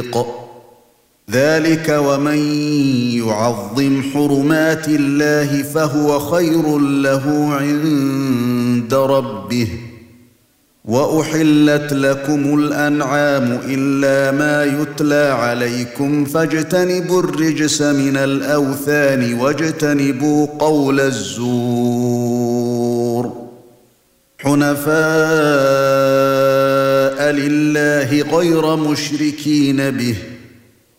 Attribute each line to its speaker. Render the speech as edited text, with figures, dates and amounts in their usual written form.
Speaker 1: ذلك ومن يعظم حرمات الله فهو خير له عند ربه وأحلت لكم الأنعام إلا ما يتلى عليكم فاجتنبوا الرجس من الأوثان واجتنبوا قول الزور حنفاء لله غير مشركين به